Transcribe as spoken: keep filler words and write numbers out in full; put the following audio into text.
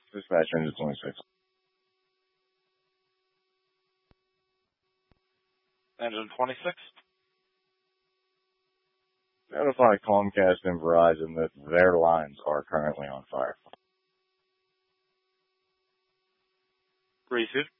Dispatch engine twenty-six. Engine twenty-six. Notify Comcast and Verizon that their lines are currently on fire. Received.